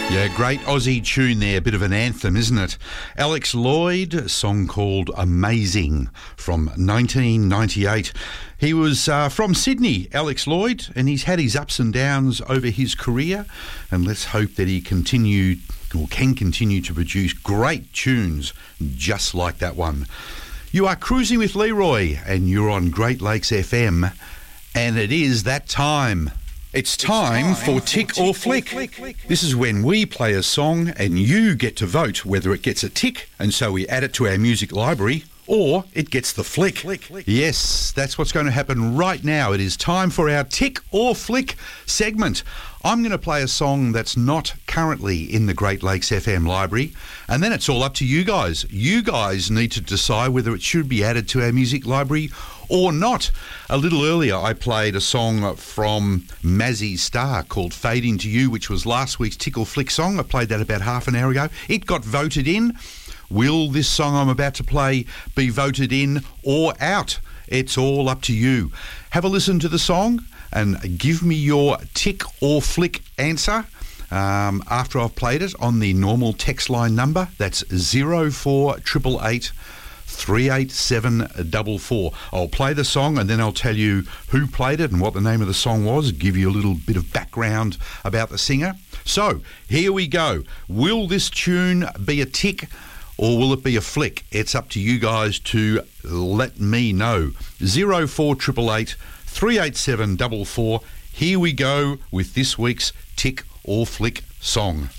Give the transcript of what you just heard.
Yeah, great Aussie tune there, a bit of an anthem, isn't it? Alex Lloyd, a song called Amazing from 1998. He was from Sydney, Alex Lloyd, and he's had his ups and downs over his career, and let's hope that he can continue to produce great tunes just like that one. You are cruising with Leroy, and you're on Great Lakes FM, and it is that time. It's time for Tick or Flick. This is when we play a song and you get to vote whether it gets a tick, and so we add it to our music library, or it gets the flick. Yes, that's what's going to happen right now. It is time for our Tick or Flick segment. I'm going to play a song that's not currently in the Great Lakes FM library, and then it's all up to you guys. You guys need to decide whether it should be added to our music library or not. A little earlier, I played a song from Mazzy Star called Fade Into You, which was last week's Tick or Flick song. I played that about half an hour ago. It got voted in. Will this song I'm about to play be voted in or out? It's all up to you. Have a listen to the song and give me your Tick or Flick answer after I've played it on the normal text line number. That's 0488 38744. I'll play the song and then I'll tell you who played it and what the name of the song was, give you a little bit of background about the singer. So, here we go. Will this tune be a tick or will it be a flick? It's up to you guys to let me know. 0488 38744. Here we go with this week's Tick or Flick song.